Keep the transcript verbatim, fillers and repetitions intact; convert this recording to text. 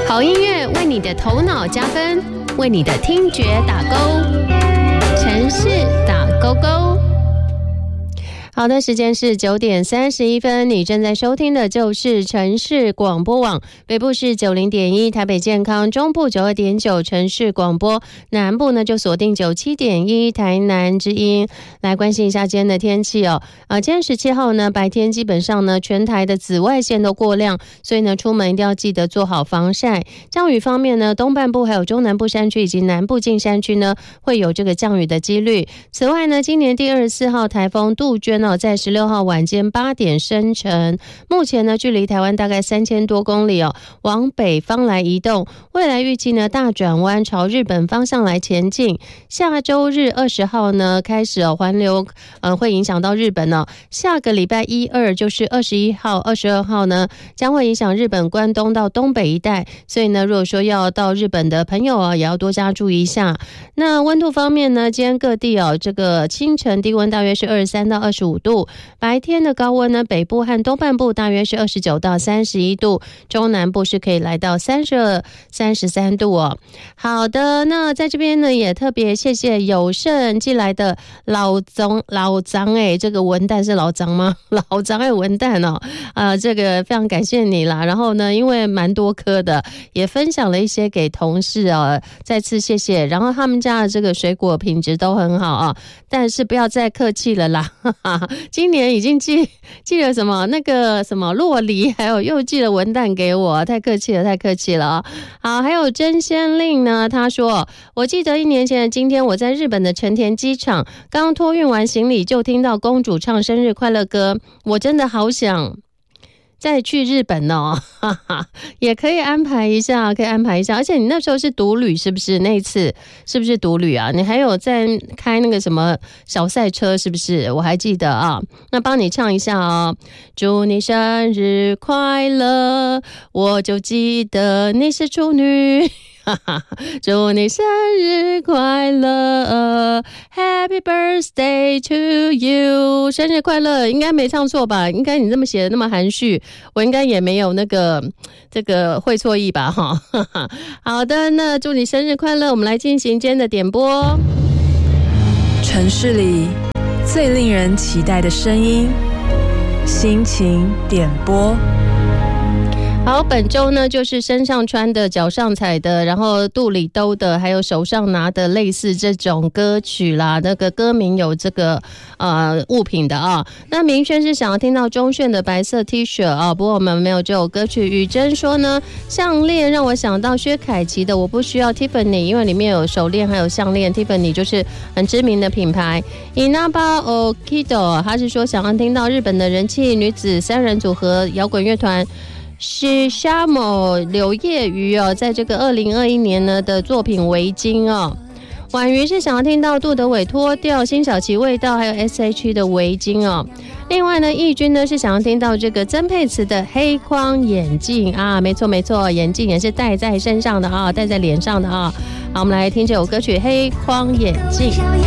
好音乐为你的头脑加分，为你的听觉打勾。城市打勾勾。好的，时间是九点三十一分，你正在收听的就是城市广播网，北部是九零点一，台北健康，中部九二点九城市广播，南部呢就锁定九七点一台南之音。来关心一下今天的天气哦，呃，今天十七号呢，白天基本上呢全台的紫外线都过量，所以呢出门一定要记得做好防晒。降雨方面呢，东半部还有中南部山区以及南部近山区呢会有这个降雨的几率。此外呢，今年第二十四号台风杜鹃在十六号晚间八点生成，目前呢距离台湾大概三千多公里哦，往北方来移动，未来预计呢大转弯朝日本方向来前进。下周日二十号呢开始哦环流呃会影响到日本哦，下个礼拜一二就是二十一号、二十二号呢将会影响日本关东到东北一带，所以呢如果说要到日本的朋友啊，也要多加注意一下。那温度方面呢，今天各地哦这个清晨低温大约是二十三到二十五度，白天的高温呢，北部和东半部大约是二十九到三十一度，中南部是可以来到三十二、三十三度哦。好的，那在这边呢，也特别谢谢友盛寄来的老张老张哎，这个文旦是老张吗？老张哎文旦哦，呃，这个非常感谢你啦。然后呢，因为蛮多颗的，也分享了一些给同事哦，再次谢谢。然后他们家的这个水果品质都很好啊，但是不要再客气了啦。哈哈，今年已经寄寄了什么那个什么洛梨，还有又寄了文旦给我，太客气了，太客气了啊！好，还有真仙令呢，他说，我记得一年前的今天，我在日本的成田机场刚托运完行李，就听到公主唱生日快乐歌，我真的好想再去日本哦，哈哈，也可以安排一下，可以安排一下。而且你那时候是独旅，是不是？那一次是不是独旅啊？你还有在开那个什么小赛车，是不是？我还记得啊。那帮你唱一下哦，祝你生日快乐，我就记得你是处女。祝你生日快乐 Happy birthday to you， 生日快乐，应该没唱错吧？应该你这么写的那么含蓄，我应该也没有那个这个会错意吧哈。好的，那祝你生日快乐，我们来进行今天的点播。 城市里最令人期待的声音，心情点播。 好，本周呢就是身上穿的、脚上踩的，然后肚里兜的，还有手上拿的，类似这种歌曲啦。那个歌名有这个呃物品的啊。那明轩是想要听到钟铉的白色 T 恤啊，不过我们没有这首歌曲。雨珍说呢，项链让我想到薛凯琪的《我不需要 Tiffany》，因为里面有手链还有项链 ，Tiffany 就是很知名的品牌。Inaba Okido 他是说想要听到日本的人气女子三人组合摇滚乐团。是沙某柳叶鱼哦，在这个二零二一年呢的作品《围巾》哦。婉瑜是想要听到杜德伟脱掉辛晓琪味道，还有 S H 的《围巾》哦。另外呢，义军呢是想要听到这个曾沛慈的黑框眼镜啊，没错没错，眼镜也是戴在身上的啊，戴在脸上的啊。好，我们来听这首歌曲《黑框眼镜》。